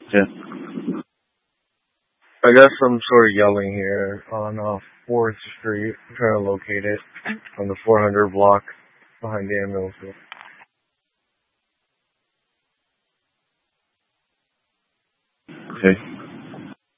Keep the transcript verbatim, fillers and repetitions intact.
Yeah. I got some sort of yelling here on uh, fourth Street. I'm trying to locate it on the four hundred block behind the ambulance. Okay.